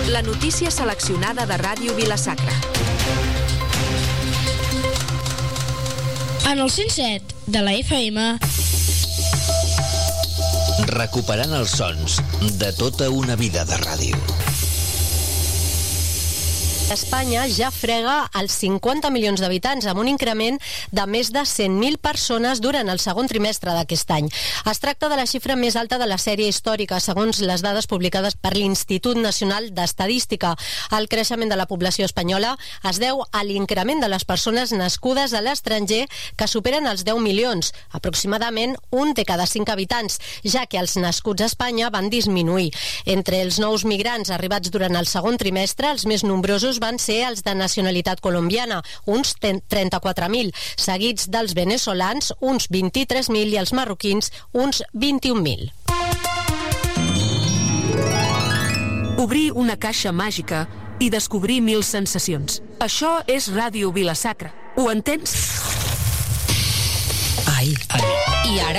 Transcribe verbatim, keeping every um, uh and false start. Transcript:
La notícia seleccionada de Ràdio Vila-sacra. En el cent set de la F M... Recuperant els sons de tota una vida de ràdio. Espanya ja frega els cinquanta milions d'habitants, amb un increment de més de cent mil persones durant el segon trimestre d'aquest any. Es tracta de la xifra més alta de la sèrie històrica, segons les dades publicades per l'Institut Nacional d'Estadística. El creixement de la població espanyola es deu a l'increment de les persones nascudes a l'estranger, que superen els deu milions, aproximadament un de cada cinc habitants, ja que els nascuts a Espanya van disminuir. Entre els nous migrants arribats durant el segon trimestre, els més nombrosos van ser els de nacionalitat colombiana, uns trenta-quatre mil, seguits dels venezolans, uns vint-i-tres mil, i els marroquins, uns vint-i-un mil. Obrir una caixa màgica i descobrir mil sensacions. Això és Ràdio Vila-sacra. Ho entens? Ai, ai. I ara